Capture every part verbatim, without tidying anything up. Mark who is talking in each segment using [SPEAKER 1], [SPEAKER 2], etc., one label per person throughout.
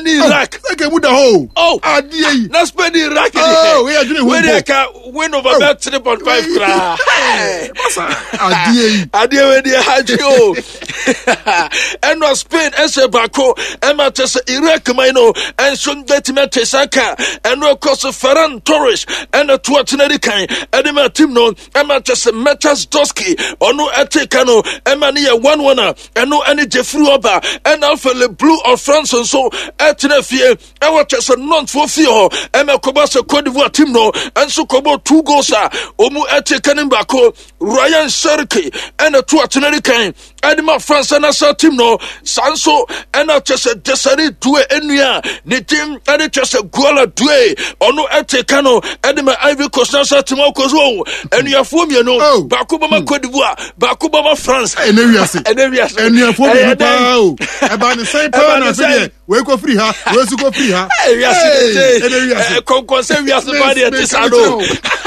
[SPEAKER 1] Spain Iraq.
[SPEAKER 2] Okay, muda ho.
[SPEAKER 1] Oh,
[SPEAKER 2] adie.
[SPEAKER 1] Na Spain Iraq.
[SPEAKER 2] Oh, we are doing
[SPEAKER 1] we dey ka win over about three point five kra.
[SPEAKER 2] Adie.
[SPEAKER 1] Adie we dey haji o. And no Spain ese bako ema tese Iraq maino and so get me tesaka and no course Ferran Torres and the two atineri kan and my team no ema tese Metas Doski onu etekano ema ni one winner and no any Jeffrey Oba and alpha le blue of France and so etene fie e what tese non for fie ho ema koba se Cote d'Ivoire team no and so kobo two goals a omu etekani bako Ryan Cherki and the two atineri kan and my France and sa team no sanso and I just a desari due enua ni team and it just a goal due onu etekano and my Ivory Coast sa team ko so and you form you know bakuba ma Cote d'Ivoire bakuba ma France
[SPEAKER 2] and we are
[SPEAKER 1] and we are
[SPEAKER 2] and you form you pa about the same power na say we go free ha we su go free ha
[SPEAKER 1] we are say kon kon say we are somebody at this ado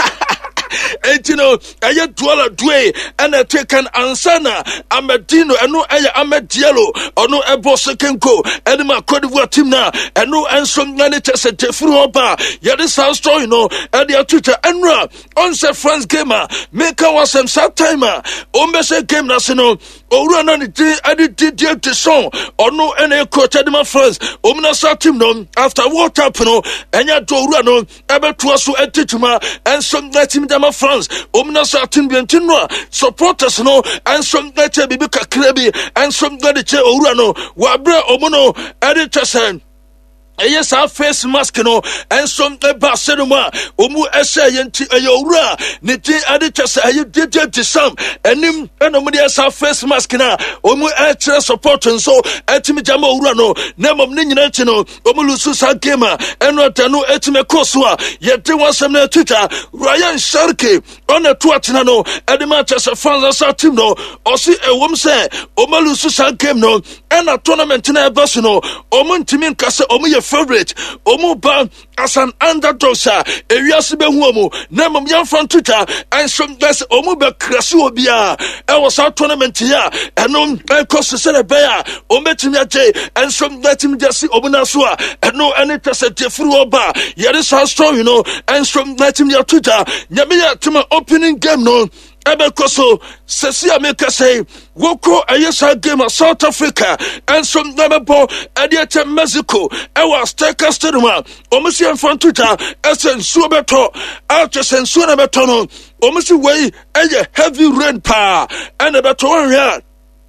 [SPEAKER 1] and you know, I had dwell dway and I take an ansana, Amadino, and no Amadiello, or no Ebo Sekenko, and my Cote d'Ivoire team now, and no Anson Nanitas at Tefruopa, Yadis house, you know, and the Twitter, and Ra, on Sir France Gamer, make our some sub timer, Ombese Game National, or run on the added dear to song, or no any coach at my friends, Omna Satimno, after what happened, and ya do run, ever to us to Etituma, and some let him my France, Omna Satin Biantinwa, supporters no, and some letter Bibica Krebi, and some Gadiche Urano, Wabra Omono, Editasan. Yes, our face mask no, and some Barcelona, Omu Essa Yenti Ayora, Niti Aditas, I did to some, and him, and Omudias our face mask now, Omu Etra support and so, Etimijamo Urano, name of Ninatino, Omulususa Gema, and Rotano Etime Kosua, yet there was some Twitter, Ryan Cherki, on a Tuatinano, and the matches of Franza Satino, or see a woman say, Omalususa Gemno, and a tournament in a Basino, Omuntimin Casa Omu favorite Omuba as an underdog sir Ewiasibe huomo Nemom yan from Twitter and some guys Omuba Krasu Obia e was our tournament here and no cost se bear Ometimi J and some let him just see Obunasua and no any test Jeffrey Oba yet is how strong you know and some let him your Twitter Nyamiya to my opening game no Ebekoso, Cecia make us say, Woko, a yes, I game of South Africa, and some Namabo, and yet Mexico, I was take us to the one, Omusi and Fontuta, as in Subeto, Arches and Sunabetono, Omusi way, a heavy rain power, and a baton.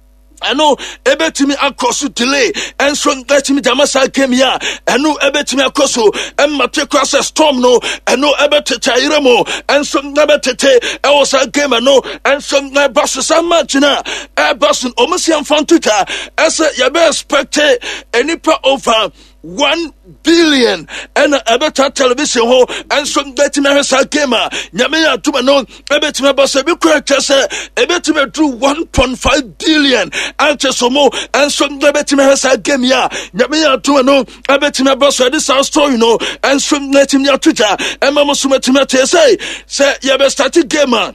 [SPEAKER 1] I know ebetimi akoso delay and so letimi jamasa came here and no ebetimi akoso and matrikasa storm no and no ebetete iremo and so nebetete I was a game no and so na bus so much na e bus omusi amfantuta as ya be expect enipa over one billion and a better television ho and some betting a gamer Yamia to no ebetime boss a big say ebetime drew one point five billion and more and some betting a game ya Yamia to no ebetime boss this our story no and some let him your Twitter and mama sumatimate say say you be started gamer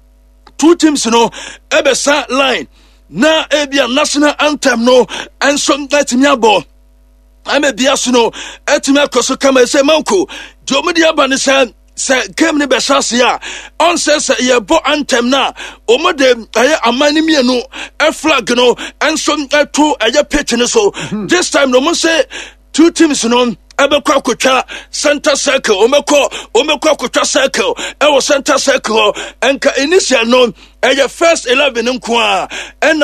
[SPEAKER 1] two teams no ebesa line na ebia national anthem no and some let him your ball I'm a biasuno, Etima Koso Kama say Manko, Jomedia Banisa, say Game Nebesasia, on says ye bo anthem na, Omode, I am many me no, a flag no, and some two a pitch so. This time no more say two teams no. Ebekwa kucha center circle omeko omeko kucha circle e wo center circle enka initial no e first eleven nkwa and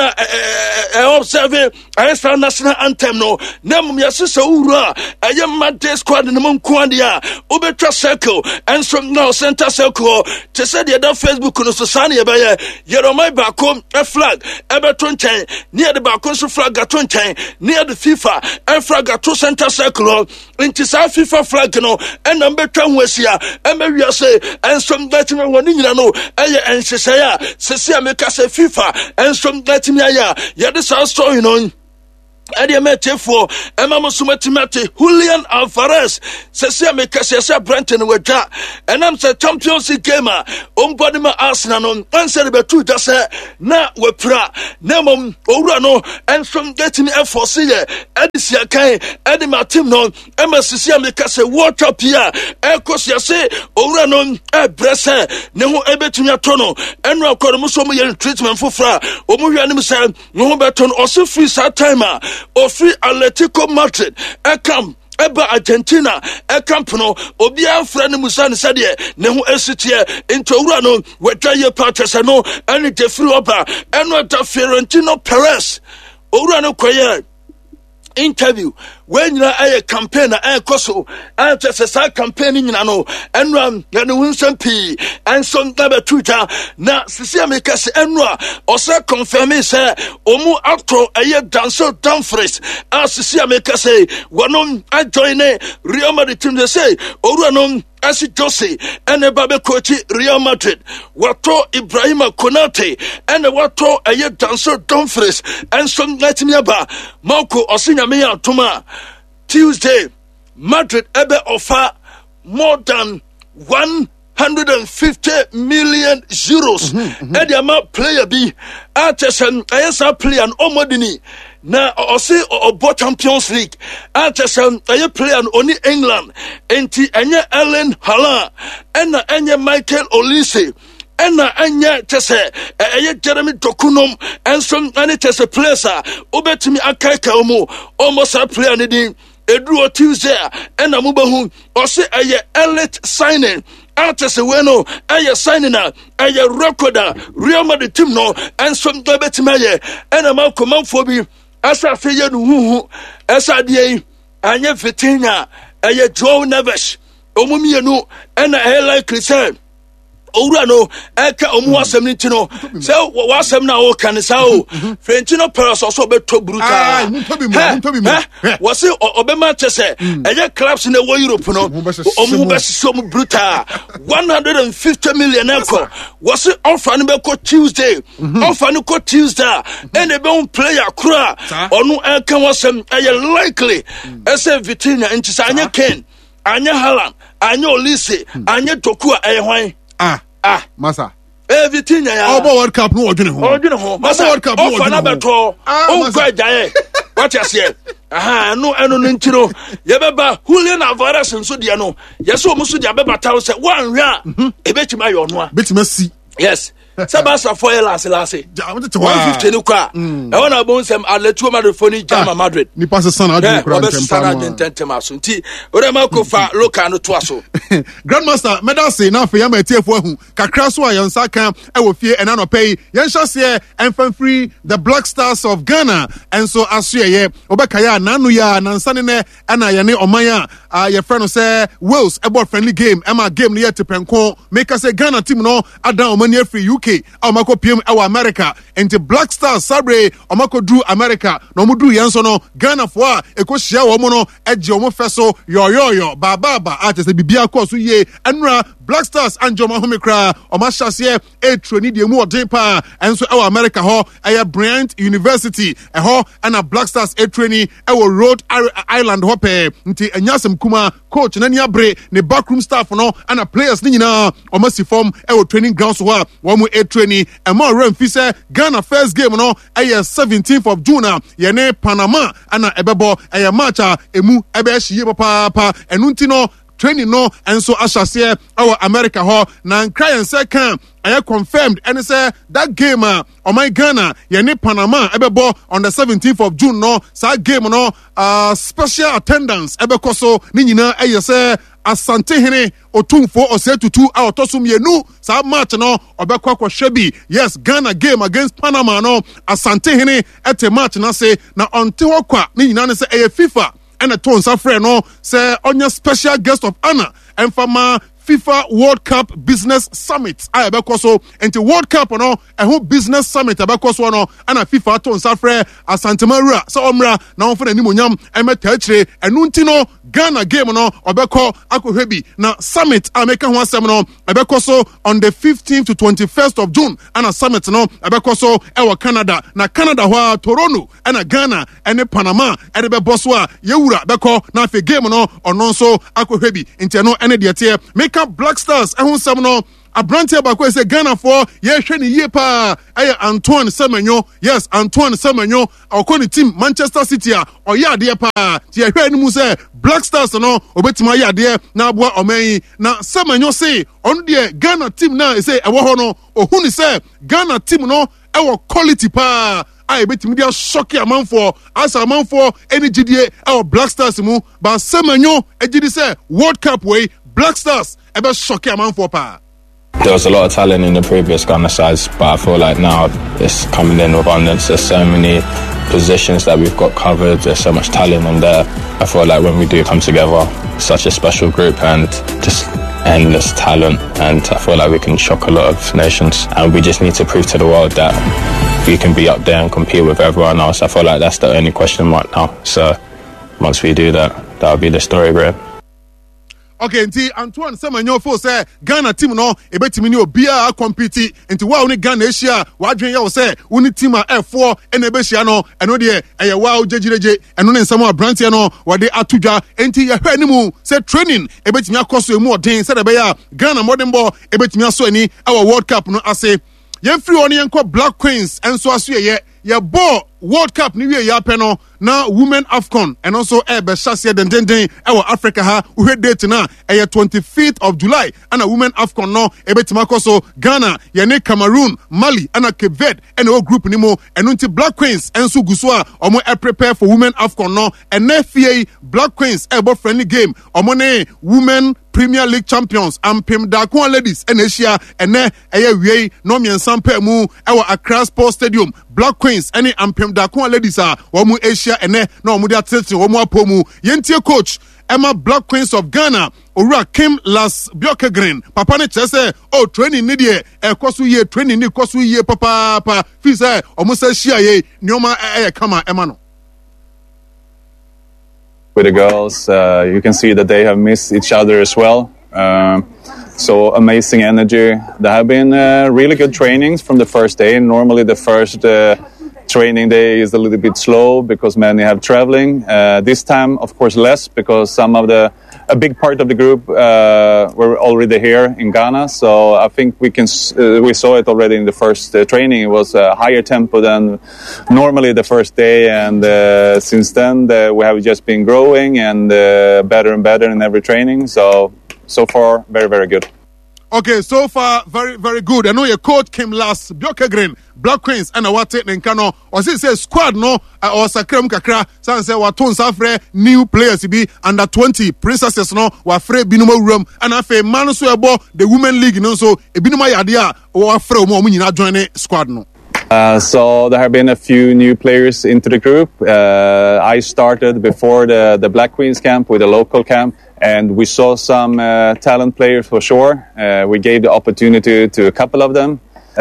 [SPEAKER 1] e observe e national anthem no nam yasesa wura e mad squad no nkwa dia obetwa circle and from now center circle to say the other Facebook no so sane e be Yeromai Bako e flag e beto nchen near the Bako so flag ato nchen near the FIFA e flag ato center circle into South FIFA flag no and number ten wesia and maybe I say and some letting me one in no and she say ya say make us FIFA and some letting me ya ya this our story no Adi Metefo, Emma Musumatimati, Julian Alvarez, Cecia Mekassia Brenton Waja, and I'm the Champions League gamer, Umbadima Arsenal, and Celebetu Jase, Na Wepra, Nemum, Urano, and from getting F four C, Edisia Kai, Eddie Martimno, Emma Cecia Mekase, Water Pia, Ecos Yase, Urano, E Bresse, Nemo Ebetunia Tono, and Rakomusomi treatment for Fra, Omurianim, no beton, also free timer. Ofri Atletico Madrid ekam eba Argentina ekamp no obi afra ne musa ne sade ne ho esitie into wura no wetwaye patese no ene defri oba eno da Florentino Perez owura no koye interview when you are a campaigner and coso and just a side campaigning in ano and run and win some p and some number twitter na sisi make us enra or say confirm say omu actor a year dancer Dumfries as sisi make us say one I join Real Madrid team they say oruanom Asi Jose and a babe coach Real Madrid wato Ibrahima Konate and a wato a year dancer Dumfries and some let me aba Marco Osinya Mia Tuma Tuesday Madrid ebe offer more than one hundred fifty million euros. Mm-hmm, mm-hmm. Ama player B Artesen Ayasa play an Omodini na ose obo Champions League Artesen Ay play an only England enti enye Erling Haaland ena enye Michael Olise ena enye tese eye Jeremy Dokunom enso ane tese players a obetimi akaika omo almost a player ne din Edru Tuesday ena mubahu ose eye elite signing Artist Weno, Aya signing out, Aya recorder, Real Madrid team no, and some Dabetimaye, and a Malcolm Phobi, as I feel you, as I did, Anya Vitina, Aya Joe Neves, Omumiano, and a hair likely said. Urano, Eka Omua Semitino, so what some now can say, Frentino Paris also be too brutal. Was it Obama Chese, and your clubs in the way Europe, no, Omubas so brutal, one hundred fifty million echo. Was it off Anibeko Tuesday, off Anuko Tuesday, and a bone player cry, or no Eka was some likely, as a Vitina and Chisanya Ken, Anya Haaland, Anya Olise, Anya Tokua Airwine.
[SPEAKER 2] Ah,
[SPEAKER 1] ah,
[SPEAKER 2] masa.
[SPEAKER 1] Everything ya.
[SPEAKER 2] Obo World Cup no odwene ho.
[SPEAKER 1] Odwene ho.
[SPEAKER 2] Masa World Cup no odwene ho.
[SPEAKER 1] O gwa jaye. What you say? Aha, no eno no ntiro. Ye beba Julian Alvarez nso de no. Ye so omuso de abeba taw se wan hwa. Ebetima yo no a.
[SPEAKER 2] Betima si.
[SPEAKER 1] Yes. Sabasa for last last. one fifty no kwa. E wona bon sem Atletico Madrid foni Jama Madrid.
[SPEAKER 2] Ni pass sana adu kra
[SPEAKER 1] ntem pa. Sana ntem aso. Nti ore ma ko fa local no to aso.
[SPEAKER 2] Grandmaster medal na fe ya ma tiefo ahu. Kakra so a yensa kan e wo fie ena no pay. Yen hwase enfan free the Black Stars of Ghana. And so aso ye obekaya nanu ya nansane ne ana ye ne oman a ye friend no say Wales e ball friendly game. E ma game ne ye tepenko. Make us say Ghana team no adan omani free U K Omako P M our America and the Black Stars Sabre Omako do America no mu do yenso no Ghana for eko hia wo mo no eje wo feso yo yo yo ba ba ba atese bibia ko so ye enra Black Stars anjoma homekra omashase e troni de mu odin pa enso our America ho eye Brent University e ho ana Black Stars e troni e wo Rhode Island ho pe nti enyasem kuma coach na ni abre ne backroom staff no ana players ni nyina omasi form e wo training grounds ho a wo mu e training e mo remfi se Ghana first game no eye seventeenth of June ye ne Panama ana ebebo eye match a emu ebe hie papa pa enu nti no training no enso ashase our America ho na nkra yen se kan I confirmed and say that game uh, on my Ghana yene Panama ebebo on the seventeenth of June no sa game no uh, special attendance ebeko so ni nyina eye say Asante hene otumfo osetutu a otosum yenu sa match no obekwa kwahwebi yes Ghana game against Panama no Asante hene ete match na say na onte hokwa ni nyina ne say eye FIFA and a ton safre no say onya special guest of honor and fama FIFA World Cup Business Summit a ɛbɛkɔ so nti World Cup no ɛho business summit ɛbɛkɔ so no ana FIFA to nsa frɛ Asantemawura sɛ ɔmmra na ɔmfa n'animonyam ɛmɛtaa akyire ɛno nti no Ghana game no ɔbɛkɔ akɔhwɛ bi na summit a meka ho asɛm no ɛbɛkɔ so on the fifteenth to twenty-first of June ana summit no ɛbɛkɔ so ɛwɔ Canada na Canada hɔ a Toronto ɛna Ghana ɛne Panama ɛde bɛbɔ so a yɛwura bɛkɔ na afei game no ɔno nso akɔhwɛ bi nti ɛno ɛne deɛ teɛ meka Black Stars ɛho nsɛm no Abrantia baako sɛ Ghana for yɛhwɛ ne yie paa ɛyɛ Antoine Semenyo yes Antoine Semenyo ɔkɔ ne team Manchester City a ɔyɛ adeɛ paa ti yɛhwɛ ne mu sɛ Black Stars no obetuma yɛ adeɛ na aboa ɔman yi na Semenyo say ɔno deɛ Ghana team na sɛ ɛwɔ hɔ no ohun sɛ Ghana team no ɛwɔ quality paa a ebetumi dia shock amanfo asa amanfo eni gidie ɛwɔ Black Stars mu ba Semenyo egidi sɛ World Cup way Black Stars ebe shock amanfo paa.
[SPEAKER 3] There was a lot of talent in the previous Ghana sides, but I feel like now it's coming in with abundance. There's so many positions that we've got covered. There's so much talent in there. I feel like when we do come together, such a special group and just endless talent. And I feel like we can shock a lot of nations. And we just need to prove to the world that we can be up there and compete with everyone else. I feel like that's the only question mark now. So once we do that, that'll be the story, bro.
[SPEAKER 2] Okay, nti Antoine Semenyo fo say Ghana team no ebetimi ni obia compete nti wa oni Ghana Asia wa dwen ye wo say oni team a F four ene behia no eno de eye wa ojejireje eno ne nsam abrantie no wo de atudwa nti ye hwa ni mu say training ebetimi akoso emu odin say de be ya Ghana modern ball ebetimi aso ani our World Cup no ase ye free oni enko Black Queens enso aso ye ye ball World Cup ni wie ya pe no na women AFCON and also e be chassis den den den e wo Africa ha we date na e twenty-fifth of July and a women AFCON no e betima koso Ghana ye ne Cameroon Mali and a Cape Verde and o group ni mo and unti Black Queens enso guso a omo e prepare for women AFCON no and na fie Black Queens e bo friendly game omo ne women Premier League champions Ampem Dakon ladies and Asia and ne e wie no miensan pa mu e wo Accra Sports Stadium Black Queens and Ampem Dakon ladies a omo Asia ene na omo dia tete omo apomu yentie coach Emma Black Queens of Ghana Owura Kim Las Bjorkegren papa ne chese o training ni de e koso ye training ni koso ye papa pa fi say omo sa hia ye nyoma e kama Emma no.
[SPEAKER 4] With the girls, uh, you can see that they have missed each other as well. Um, so amazing energy. There have been uh, really good trainings from the first day. Normally the first uh, training day is a little bit slow because many have traveling. Uh, this time, of course, less because some of the a big part of the group uh, were already here in Ghana. So I think we can uh, we saw it already in the first uh, training. It was a higher tempo than normally the first day, and uh, since then the, we have just been growing and uh, better and better in every training. So so far, very very good.
[SPEAKER 2] Okay, so far, very, very good. I know your coach came last. Bjorkegren, Black Queens, and I want it in Kano. Or say squad no, or Sakram Kakra, San say what tons afre new players to be under twenty princesses no, or free binumo room, and I feel Manu abo the women league no so a binuma idea or free more when you not join it squad no.
[SPEAKER 4] Uh, so there have been a few new players into the group. Uh, I started before the, the Black Queens camp with a local camp, and we saw some uh, talent players for sure. Uh, we gave the opportunity to a couple of them.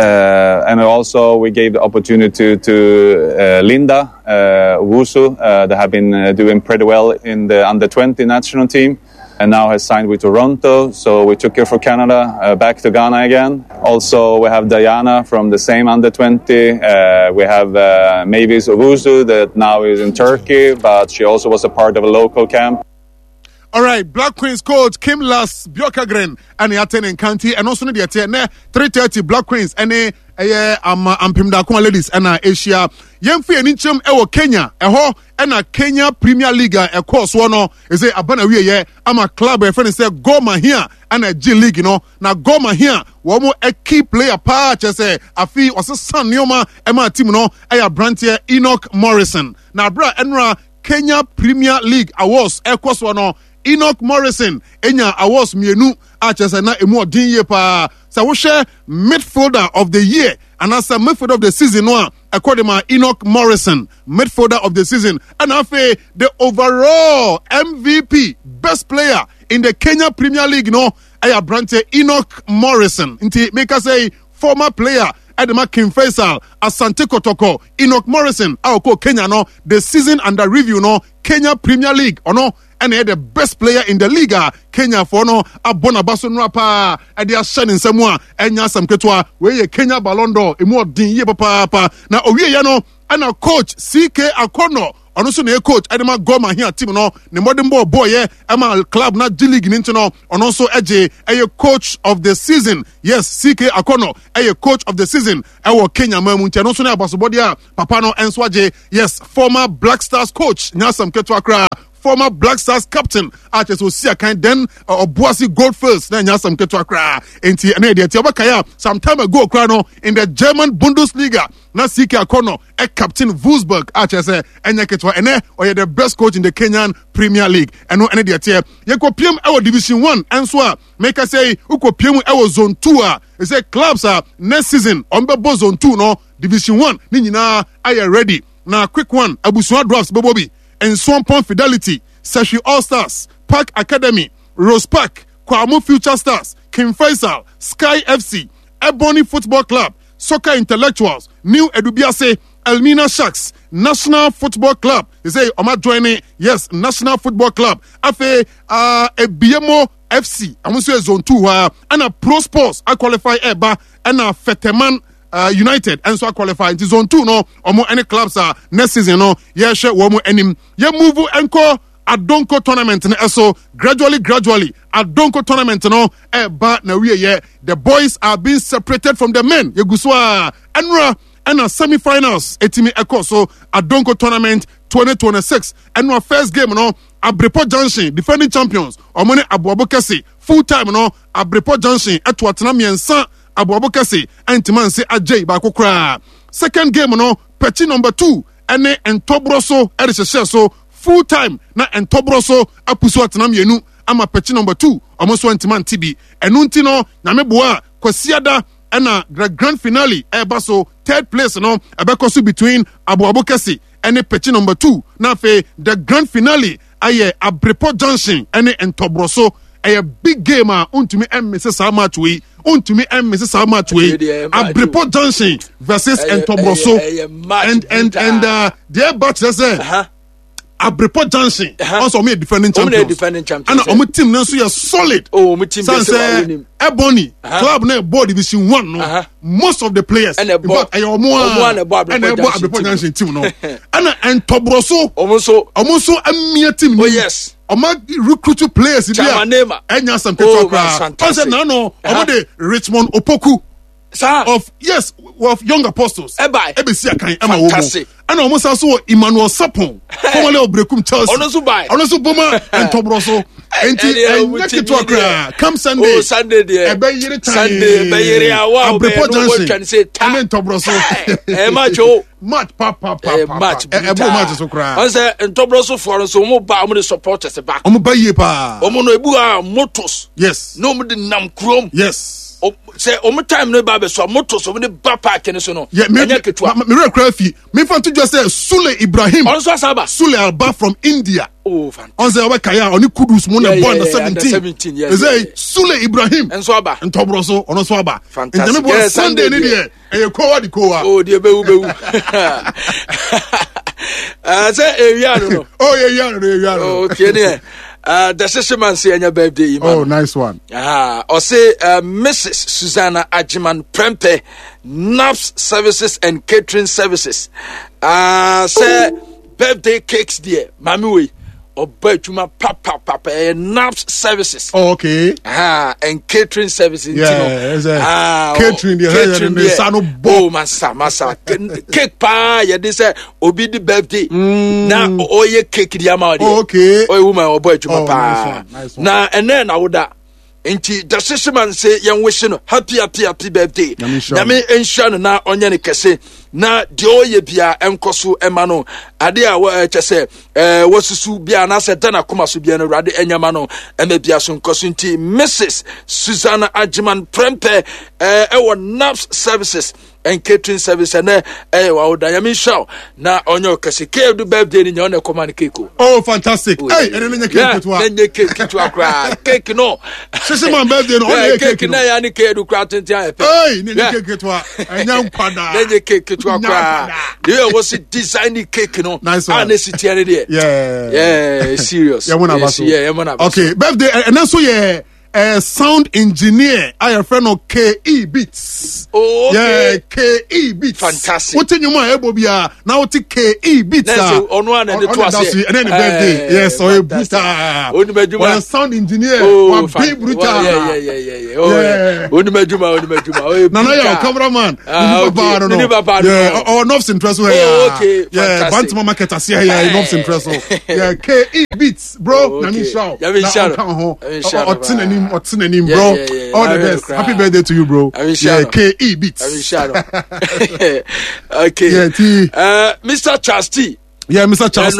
[SPEAKER 4] Uh, and also we gave the opportunity to uh, Linda uh, Wusu uh, that have been uh, doing pretty well in the under twenty national team. And now has signed with Toronto, so we took her for Canada, uh, back to Ghana again. Also, we have Diana from the same under twenty. Uh, we have uh, Mavis Owusu that now is in Turkey, but she also was a part of a local camp.
[SPEAKER 2] All right, Black Queens coach Kim Las Bjorkegren and Yaten County, and also the Atene three thirty Black Queens and a am Ampem Dakon ladies and Asia. Yemfi and Inchum Ewo Kenya, a ho and a Kenya Premier League, a course one is a abana we I'm a club a friend say Goma here and a G League, you know. Now Goma here, one more a key player part, I say a fee was a son Nioma Emma team no a brantier Enoch Morrison. Now bra Enra Kenya Premier League awards a course one. Enoch Morrison, Enya awards mienu achese na emu odin ye pa. So we share midfielder of the year and as a midfielder of the season one according to Enoch Morrison, midfielder of the season, and afe the overall M V P best player in the Kenya Premier League no ɛyɛ abrante Enoch Morrison nti make us say former player Edema King Faisal Asante Kotoko Enoch Morrison awko Kenya no the season under review no Kenya Premier League ono and the best player in the league Kenya for no abona baso no pa e dia shine nsemu a enya sam ketwa we ye Kenya Ballon d'Or e mo din ye papa pa na owie ye no ana coach C K Akono ono so na coach Edema Goma here team no ne modern ball boy ye ema club na G League ninti no ono so eje eye coach of the season yes C K Akono eye coach of the season ewo Kenya mamu nti ono so na abasobodi a papa no enso aje yes former Black Stars coach nyasam ketwa kra former Black Stars captain Arches Osia kind then uh, Obuasi Goldfields na nyasam ketwa kra enti ene de ti obakaya some time ago kra no in the German Bundesliga na C K Akono e captain Wolfsburg Arches enya ketwa ene or the best coach in the Kenyan Premier League eno ene de ti ye ko piem e Division one enso a make us say uko piem e zone two a e say clubs are next season on be zone two no Division one ni nyina are ready na quick one abusua drafts bobobi and Swampon Fidelity, Sashi All Stars, Park Academy, Rose Park, Kwamo Future Stars, King Faisal, Sky F C, Ebony Football Club, Soccer Intellectuals, New Edubiase, Elmina Sharks, National Football Club. They say, Oma joining, yes, National Football Club. Afe, uh, Ebiemo F C, I'm going to say Zone two, uh, and a Pro Sports, I qualify Eba, and a Feteman. Uh, United and so qualify into zone two no omo any clubs are next season no yeah share wo mo anim ye move enko Adonko tournament no so gradually gradually Adonko tournament no e ba na we ye the boys are being separated from the men ye guswa anra and a semi-finals etimi eko so Adonko tournament twenty twenty-six and our first game no Abrepo Junction defending champions omo ne Abuabo Kese full time no Abrepo Junction eto atena miensa Abuabo Kese antiman se ajay ba kokra second game no pechi number two ene Entobroso erisheshe so full time na Entobroso apuso atena mienu ama pechi number two omoso antiman tibi enu nti no nyame boa kwasiada ena grand finale eba so third place no ebekoso between Abuabo Kese ene pechi number two na fe the grand finale aye Abrepo Junction ene Entobroso a big game ah untumi emmese sa match we untumi emmese sa match we Abrepo Junction versus Entobroso and and and uh their batch say Abrepo Junction also me defending champions
[SPEAKER 1] defending champions
[SPEAKER 2] and omo team na so you solid
[SPEAKER 1] oh omo team say
[SPEAKER 2] Ebony club na board division one no most of the players in fact ayo omo and Abrepo Junction team no and Entobroso
[SPEAKER 1] omo so
[SPEAKER 2] omo so amia team
[SPEAKER 1] oh yes
[SPEAKER 2] Oma recruit players in there. Enya some ketwa kra. Once na no, omo de Richmond Opoku.
[SPEAKER 1] Sir
[SPEAKER 2] of yes, of young apostles.
[SPEAKER 1] Ebai.
[SPEAKER 2] Ebe si akan ema wo. And omo sa so Emmanuel Sapon. Formerly of Brekum Chelsea.
[SPEAKER 1] Ono so buy.
[SPEAKER 2] Ono so boma Entobroso. Enti enya ketwa kra. Come Sunday.
[SPEAKER 1] Oh Sunday there.
[SPEAKER 2] Ebe yire time.
[SPEAKER 1] Sunday ebe yire awa.
[SPEAKER 2] Abrepo Junction.
[SPEAKER 1] Amen
[SPEAKER 2] Entobroso.
[SPEAKER 1] Eh match o.
[SPEAKER 2] Match pa pa pa pa.
[SPEAKER 1] Match.
[SPEAKER 2] Ebo match so kra.
[SPEAKER 1] On say Entobroso for so omo ba omo de supporters ba.
[SPEAKER 2] Omo ba ye pa.
[SPEAKER 1] Omo no ebu a motos.
[SPEAKER 2] Yes.
[SPEAKER 1] No omo de nam krom.
[SPEAKER 2] Yes.
[SPEAKER 1] Say omo time no ba be so motos omo de ba park ni so no.
[SPEAKER 2] Enya ketwa. Me re kra fi. Me fan to just say Sule Ibrahim.
[SPEAKER 1] On so asaba.
[SPEAKER 2] Sule Alba from India.
[SPEAKER 1] Oh fantastic.
[SPEAKER 2] On say Obakaya oni Kudus mo na born the seventeen.
[SPEAKER 1] seventeen yes.
[SPEAKER 2] Say Sule Ibrahim.
[SPEAKER 1] Enso aba.
[SPEAKER 2] Entobroso ono so aba.
[SPEAKER 1] Fantastic.
[SPEAKER 2] Njame Sunday ni there. E kowa di kowa.
[SPEAKER 1] Oh die bewu bewu. Ah say area no.
[SPEAKER 2] Oh yeah yeah no yeah.
[SPEAKER 1] Okay there. Uh, the Sishiman say your birthday, man.
[SPEAKER 2] Oh, nice one.
[SPEAKER 1] Ah, or say uh, Missus Susanna Ajiman Prempe, N A P S Services and Catering Services. Ah, uh, say birthday cakes there, Mami. Or Bertuma Papa Papa and N A P S Services.
[SPEAKER 2] Oh, okay.
[SPEAKER 1] Ah, and catering services.
[SPEAKER 2] Yeah,
[SPEAKER 1] you know.
[SPEAKER 2] Ah, catering the
[SPEAKER 1] catering
[SPEAKER 2] the son of
[SPEAKER 1] oh, massa, massa. Cake pa, yeah, this say obi the birthday.
[SPEAKER 2] Mm.
[SPEAKER 1] Now, oh, yeah, cake the amount.
[SPEAKER 2] Oh, okay.
[SPEAKER 1] Oh, woman, or Bertuma
[SPEAKER 2] oh,
[SPEAKER 1] pa.
[SPEAKER 2] Nice one, nice one.
[SPEAKER 1] Now, and then I would that. Enti the system say young wishing happy happy happy birthday. Nyame ensha no na onye ne kese na de oye bia enkoso emano ade a wa chese eh wasusu bia na se dana koma so bia no rade enyama no ema bia so nkoso nti Missus Susanna Ajiman Prempe eh e wo N A P S Services and catering service and eh wa Diamond show na onyo kase ke do birthday ni nyone command cake.
[SPEAKER 2] Oh fantastic. Hey, and then cake to wa.
[SPEAKER 1] Then cake to akra. Cake no.
[SPEAKER 2] Sese man birthday no only
[SPEAKER 1] cake na ya ni ke do kra tentia e pe.
[SPEAKER 2] Hey, ni cake to wa. Enya nkwada.
[SPEAKER 1] Then cake to akra. There was design cake no.
[SPEAKER 2] Nice one.
[SPEAKER 1] And sitiere there.
[SPEAKER 2] Yeah.
[SPEAKER 1] Yeah, serious.
[SPEAKER 2] Yeah,
[SPEAKER 1] yeah, yeah,
[SPEAKER 2] okay, birthday and also yeah uh, sound engineer I friend of K E Beats.
[SPEAKER 1] Oh, okay.
[SPEAKER 2] Yeah, K E Beats.
[SPEAKER 1] Fantastic.
[SPEAKER 2] What in your mind, Bobia? Now take K E Beats.
[SPEAKER 1] On one and the two.
[SPEAKER 2] And then the birthday. Yes, so a brutal. Well, sound engineer.
[SPEAKER 1] Oh,
[SPEAKER 2] big brutal.
[SPEAKER 1] Yeah, yeah, yeah, yeah. Oh, yeah. Onimejuma, Onimejuma.
[SPEAKER 2] No, no, yeah, cameraman.
[SPEAKER 1] Ah, okay.
[SPEAKER 2] Yeah, or North's interest.
[SPEAKER 1] Oh, okay.
[SPEAKER 2] Yeah, Bantam market. I see here. North's interest. Yeah, K E Beats, bro. Nami show.
[SPEAKER 1] Nami show.
[SPEAKER 2] What's in the name? What's in the name, bro? All the best. Happy birthday to you, bro. Yeah, K E Beats.
[SPEAKER 1] Okay.
[SPEAKER 2] Yeah, T.
[SPEAKER 1] Uh, Mister Chasti.
[SPEAKER 2] Yeah, Mister Chasti.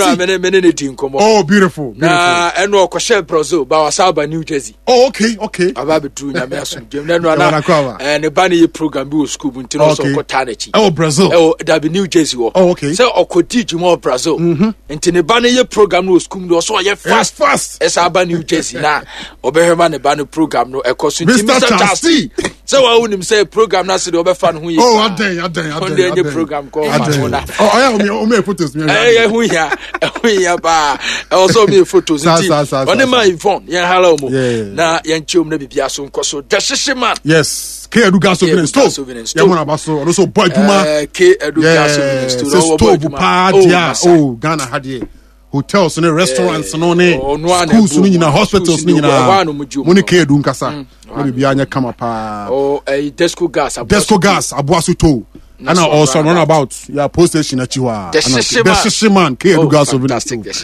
[SPEAKER 2] Oh, beautiful.
[SPEAKER 1] Na eno kwashe Brazil, ba wasaba New Jersey.
[SPEAKER 2] Oh, okay, okay.
[SPEAKER 1] Aba betu nyame asum dem na no na. Eh ne ba ne program bi o school bu ntino so ko tanechi.
[SPEAKER 2] Oh, Brazil.
[SPEAKER 1] Oh, da be New Jersey wo.
[SPEAKER 2] Oh, okay.
[SPEAKER 1] So okodi juma Brazil. Mhm. Nti ne ba ne ye program no school no so ye fast
[SPEAKER 2] fast.
[SPEAKER 1] Esa aba New Jersey na obehema ne ba ne program no ekoso
[SPEAKER 2] nti Mister Chasti.
[SPEAKER 1] So wa unim say program na se de obefa no ho ye.
[SPEAKER 2] Oh, aden, aden, aden.
[SPEAKER 1] Onde program ko ma na.
[SPEAKER 2] Oh, I am o me photos me.
[SPEAKER 1] Eh, hu ya. Hu ya ba. Also me photos nti. Oni ma Yvonne, yen hala mo. Na yen chiom na bibia so nkoso. Desheshe man.
[SPEAKER 2] Yes. K Eduga Souvenir Store. Yeah, mona baso. Also boy Juma.
[SPEAKER 1] K Eduga Souvenir Store.
[SPEAKER 2] Stove pa dia. Oh, Ghana had hotels and restaurants no ne. Schools ni nyina, hospitals ni nyina. Moni K Edu nkasa. Mo bibia anya kama pa.
[SPEAKER 1] Oh, eh Desco Gas.
[SPEAKER 2] Desco Gas Abuasu to. And I also run about your post station at you are.
[SPEAKER 1] The
[SPEAKER 2] Shishiman, K Eduga Souvenir.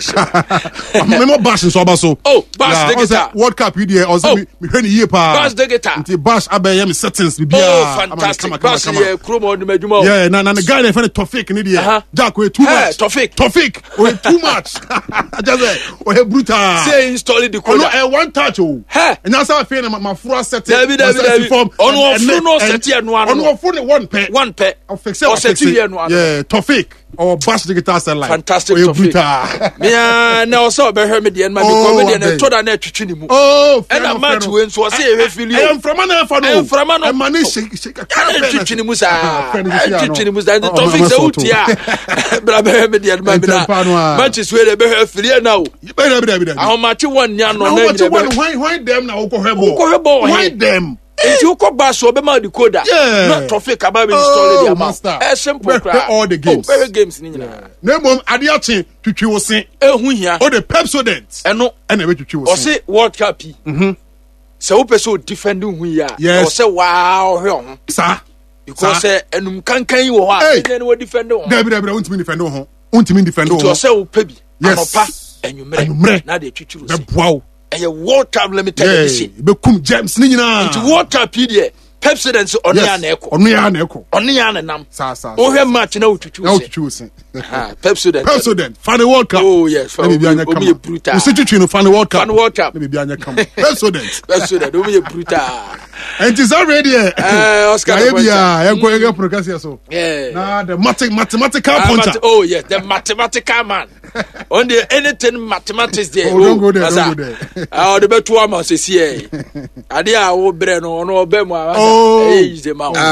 [SPEAKER 2] Remember Bash so baso.
[SPEAKER 1] Oh, Bash the guitar.
[SPEAKER 2] World Cup U D A also me hweni year pa.
[SPEAKER 1] Bash the guitar.
[SPEAKER 2] Nti Bash abeyam settings bibia.
[SPEAKER 1] Oh, fantastic. Bash ye chromo on medjuma.
[SPEAKER 2] Yeah, na na the guy dey find Tofik ni dey. Jack we too much.
[SPEAKER 1] Tofik.
[SPEAKER 2] Tofik. We too much. Just say we brutal.
[SPEAKER 1] Say install the code.
[SPEAKER 2] No, one touch oh. And that's how I feel my fura setting.
[SPEAKER 1] David David. On one phone no set here no one.
[SPEAKER 2] On one phone one pair.
[SPEAKER 1] One pair.
[SPEAKER 2] I'll fix it. Yeah, Tofik or Bash the guitar cell line.
[SPEAKER 1] Fantastic Tofik. Yeah, now so be hear me the man because me the to da na twitwi ni mu.
[SPEAKER 2] Oh,
[SPEAKER 1] and a match when so say we feel you.
[SPEAKER 2] I am from an for no.
[SPEAKER 1] From an
[SPEAKER 2] man shake shake.
[SPEAKER 1] Twitwi ni mu sa. Twitwi ni mu sa. The Tofik say utia. Bra be hear me the man na. Matches we be hear free now.
[SPEAKER 2] You better be there.
[SPEAKER 1] How much one nya no na.
[SPEAKER 2] Why why them na ukohebo.
[SPEAKER 1] Ukohebo.
[SPEAKER 2] Why them?
[SPEAKER 1] If you go back so be ma decoder.
[SPEAKER 2] Yeah.
[SPEAKER 1] Not Tofik about install the amount. Eh simple cry.
[SPEAKER 2] All the games.
[SPEAKER 1] Oh, very games ni nyina.
[SPEAKER 2] Na mom ade ache twitwi wo se.
[SPEAKER 1] Ehu hia.
[SPEAKER 2] O the Pepsodent.
[SPEAKER 1] Eno.
[SPEAKER 2] Ena be twitwi wo se.
[SPEAKER 1] O se World Cup. Mhm. Se wo person defend hu hia. O se wow he ho.
[SPEAKER 2] Sa.
[SPEAKER 1] Because say enum kankan yi wo ho a. Ene wo defend ho.
[SPEAKER 2] Dabi dabi untimi defend ho. Untimi defend ho.
[SPEAKER 1] O se wo pa bi. Anopa enumre. Na de twitwi wo se.
[SPEAKER 2] Be boaw.
[SPEAKER 1] A World Cup limited edition.
[SPEAKER 2] Be kum James ni nyina.
[SPEAKER 1] Into World Cup P D A. Pepsodent oni ya na eko.
[SPEAKER 2] Oni ya na eko.
[SPEAKER 1] Oni ya na nam.
[SPEAKER 2] Sa sa.
[SPEAKER 1] O hwe match na otwitwu.
[SPEAKER 2] Na otwitwu se.
[SPEAKER 1] Ha, Pepsodent.
[SPEAKER 2] Pepsodent. Fan World Cup.
[SPEAKER 1] Oh yes.
[SPEAKER 2] Fan World Cup.
[SPEAKER 1] Omi brutal.
[SPEAKER 2] You see twitwu no Fan World Cup.
[SPEAKER 1] Fan World Cup.
[SPEAKER 2] Na bibia anya kam. Pepsodent.
[SPEAKER 1] Pepsodent. Omi brutal.
[SPEAKER 2] And is already eh
[SPEAKER 1] Oscar.
[SPEAKER 2] Yeah, enko enko progress so.
[SPEAKER 1] Yeah.
[SPEAKER 2] Na the mathematical puncher.
[SPEAKER 1] Oh yes, the mathematical man. On the anything mathematics there.
[SPEAKER 2] Oh, don't go there, don't go there.
[SPEAKER 1] Ah, the betu am say see. Ade a wo bre no no obe mu a.
[SPEAKER 2] Oh.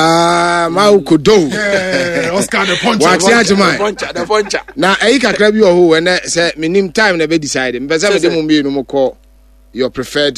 [SPEAKER 5] Ah, ma ukodo.
[SPEAKER 2] Yeah, Oscar the puncher.
[SPEAKER 5] Wax ya jema.
[SPEAKER 1] Puncher, the puncher.
[SPEAKER 5] Na ayi kakra bi o ho we na say minim time na be decide. Mpesa me dem mu bi no mo call your preferred